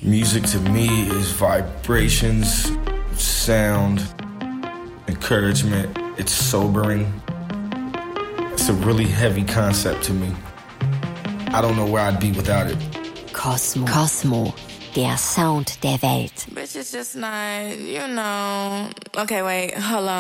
Music to me is vibrations, sound, encouragement. It's sobering. It's a really heavy concept to me. I don't know where I'd be without it. Cosmo, der Sound der Welt. Bitch, it's just not, Okay, wait, hold on.